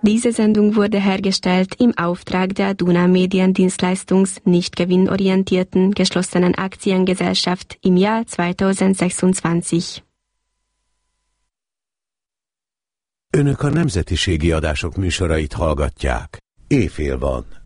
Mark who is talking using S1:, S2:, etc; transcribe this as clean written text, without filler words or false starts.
S1: Diese Sendung wurde hergestellt im Auftrag der Duna Mediendienstleistungs nicht gewinnorientierten geschlossenen Aktiengesellschaft im Jahr 2026.
S2: Önök a nemzetiségi adások műsorait hallgatják. Éjfél van.